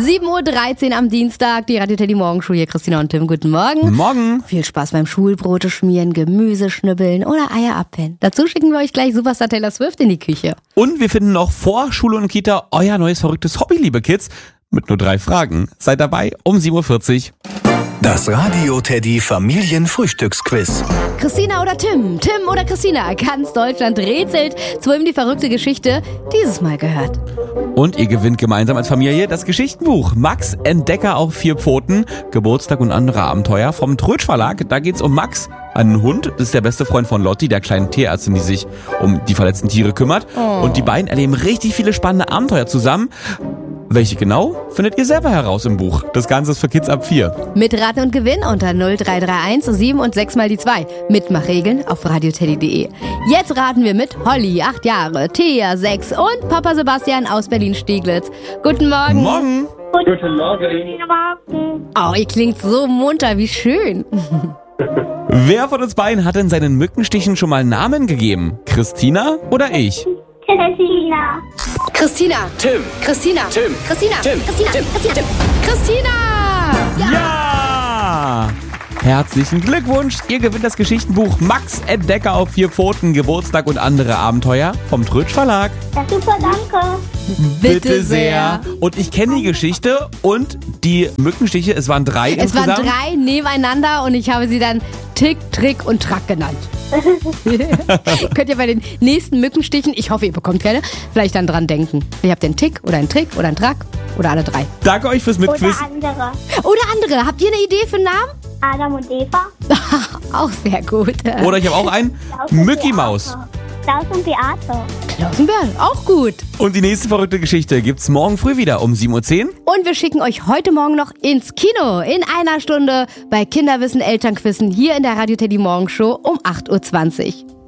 7:13 Uhr am Dienstag, die Radio Teddy Morgenshow hier, Christina und Tim, guten Morgen. Morgen. Viel Spaß beim Schulbrote schmieren, Gemüse schnibbeln oder Eier abpennen. Dazu schicken wir euch gleich Superstar Taylor Swift in die Küche. Und wir finden noch vor Schule und Kita euer neues verrücktes Hobby, liebe Kids, mit nur 3 Fragen. Seid dabei um 7:40 Uhr. Das Radio Teddy Familienfrühstücksquiz. Christina oder Tim? Tim oder Christina? Ganz Deutschland rätselt, zu wem die verrückte Geschichte dieses Mal gehört. Und ihr gewinnt gemeinsam als Familie das Geschichtenbuch Max, Entdecker auf 4 Pfoten, Geburtstag und andere Abenteuer vom Trötsch Verlag. Da geht's um Max, einen Hund. Das ist der beste Freund von Lotti, der kleinen Tierärztin, die sich um die verletzten Tiere kümmert. Und die beiden erleben richtig viele spannende Abenteuer zusammen. Welche genau, findet ihr selber heraus im Buch. Das Ganze ist für Kids ab 4. Mitraten und Gewinn unter 0331 7 und 6 mal die 2. Mitmachregeln auf radioteddy.de. Jetzt raten wir mit Holly, 8 Jahre, Thea, 6 und Papa Sebastian aus Berlin-Stieglitz. Guten Morgen. Morgen. Guten Morgen. Oh, ihr klingt so munter, wie schön. Wer von uns beiden hat in seinen Mückenstichen schon mal Namen gegeben? Christina oder ich? Christina. Christina. Tim. Christina. Tim. Christina. Tim. Christina. Tim. Christina. Tim. Christina. Ja! Herzlichen Glückwunsch! Ihr gewinnt das Geschichtenbuch Max, Entdecker auf 4 Pfoten, Geburtstag und andere Abenteuer vom Trötsch Verlag. Ja, super, danke. Bitte sehr. Und ich kenne die Geschichte und die Mückenstiche, es waren 3 Es insgesamt. waren 3 nebeneinander und ich habe sie dann Tick, Trick und Track genannt. Könnt ihr bei den nächsten Mückenstichen, ich hoffe, ihr bekommt keine, vielleicht dann dran denken. Ihr habt den Tick oder einen Trick oder einen Track oder alle 3. Danke euch fürs Oder Mitquiz. andere. Oder andere. Habt ihr eine Idee für einen Namen? Adam und Eva. Auch sehr gut. Oder ich habe auch einen Klaus und Mickey Beate. Maus. Klaus und Beate. Klausenberg, auch gut. Und die nächste verrückte Geschichte gibt's morgen früh wieder um 7:10 Uhr. Und wir schicken euch heute Morgen noch ins Kino. In einer Stunde bei Kinderwissen Elternquissen hier in der Radio Teddy Morgenshow um 8:20 Uhr.